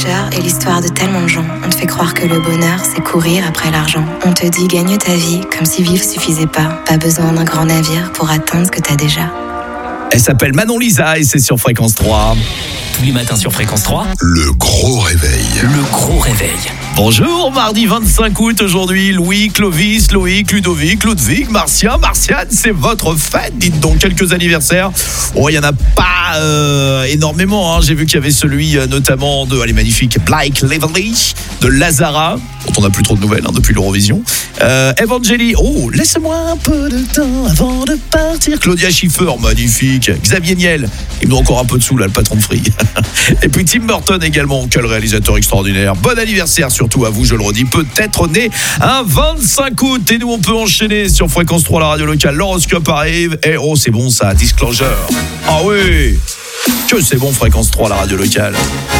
Et l'histoire de tellement de gens. On te fait croire que le bonheur, c'est courir après l'argent. On te dit gagne ta vie comme si vivre suffisait pas. Pas besoin d'un grand navire pour atteindre ce que t'as déjà. Elle s'appelle Manon Lisa et c'est sur Fréquence 3. Tous les matins sur Fréquence 3. Le gros réveil. Le gros réveil. Bonjour, mardi 25 août aujourd'hui. Louis, Clovis, Loïc, Ludovic, Ludwig, Martien, Martiane, c'est votre fête. Dites donc quelques anniversaires. Oh, il n'y en a pas énormément. J'ai vu qu'il y avait celui notamment de, allez, magnifique, Blake Lively, de Lazara, dont on n'a plus trop de nouvelles depuis l'Eurovision. Evangélie, oh, laisse-moi un peu de temps avant de partir. Claudia Schiffer, magnifique. Xavier Niel, il me doit encore un peu de sous là, le patron de Free. Et puis Tim Burton également, quel réalisateur extraordinaire. Bon anniversaire surtout à vous, je le redis, peut-être né un 25 août. Et nous on peut enchaîner sur Fréquence 3, la radio locale. L'horoscope arrive et oh c'est bon ça, Disclosure. Ah oui, que c'est bon Fréquence 3, la radio locale.